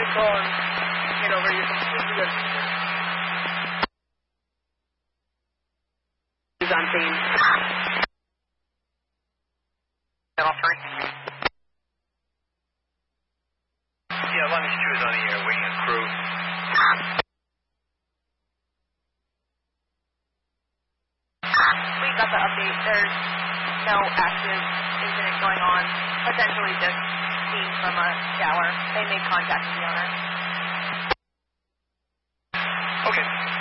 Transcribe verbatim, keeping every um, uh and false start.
the call and get over. You're completely good. He's on scene. Channel three. Yeah, Lummy two is on the air, waiting on crew. We got the update. There's no active incident going on. Potentially just steam from a shower. They made contact with the owner. Okay.